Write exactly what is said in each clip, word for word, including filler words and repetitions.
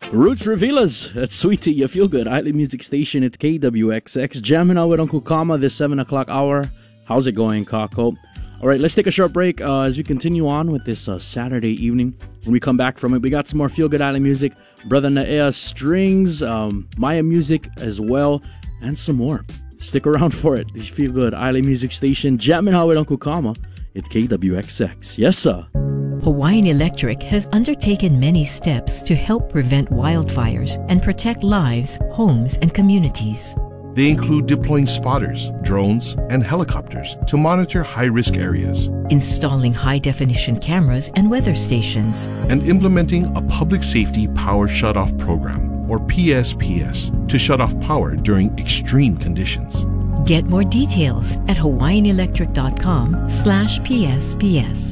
Roots Revealers at Sweetie, you feel good. Island Music Station at K W X X. Jamming out with Uncle Kama this seven o'clock hour. How's it going, Kako? All right, let's take a short break uh, as we continue on with this uh, Saturday evening. When we come back from it, we got some more feel good Island music. Brother Naea Strings, um, Maya Music as well, and some more. Stick around for it. You feel good. Island Music Station, jamming out with Uncle Kama. It's K W X X. Yes, sir. Hawaiian Electric has undertaken many steps to help prevent wildfires and protect lives, homes, and communities. They include deploying spotters, drones, and helicopters to monitor high-risk areas, installing high-definition cameras and weather stations, and implementing a public safety power shutoff program, or P S P S, to shut off power during extreme conditions. Get more details at hawaiianelectric.com slash PSPS.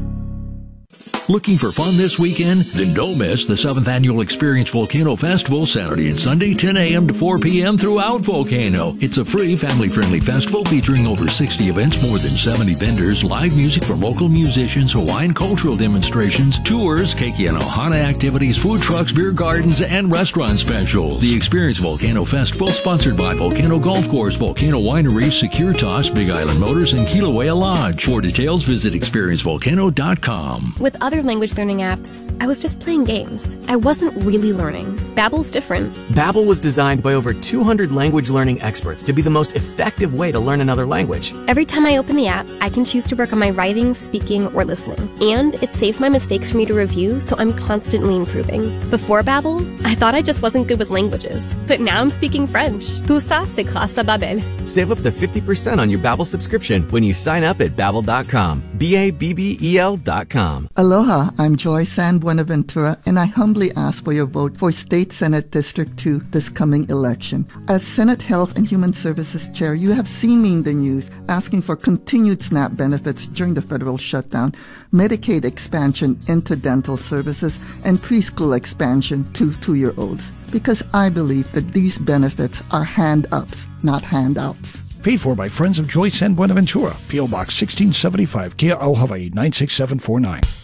Looking for fun this weekend? Then don't miss the seventh Annual Experience Volcano Festival, Saturday and Sunday, ten a.m. to four p.m. throughout Volcano. It's a free, family-friendly festival featuring over sixty events, more than seventy vendors, live music from local musicians, Hawaiian cultural demonstrations, tours, keiki and ohana activities, food trucks, beer gardens, and restaurant specials. The Experience Volcano Festival, sponsored by Volcano Golf Course, Volcano Winery, Securitas, Big Island Motors, and Kilauea Lodge. For details, visit experience volcano dot com. With other language learning apps, I was just playing games. I wasn't really learning. Babbel's different. Babbel was designed by over two hundred language learning experts to be the most effective way to learn another language. Every time I open the app, I can choose to work on my writing, speaking, or listening. And it saves my mistakes for me to review, so I'm constantly improving. Before Babbel, I thought I just wasn't good with languages. But now I'm speaking French. Tout ça, c'est grâce à Babbel. Save up to fifty percent on your Babbel subscription when you sign up at babbel dot com. B A B B E L dot com. Aloha, I'm Joy San Buenaventura, and I humbly ask for your vote for State Senate District two this coming election. As Senate Health and Human Services Chair, you have seen me in the news asking for continued SNAP benefits during the federal shutdown, Medicaid expansion into dental services, and preschool expansion to two-year-olds. Because I believe that these benefits are hand-ups, not handouts. Paid for by Friends of Joy San Buenaventura, P O Box sixteen seventy-five, Kea'au, Hawaii nine six seven four nine.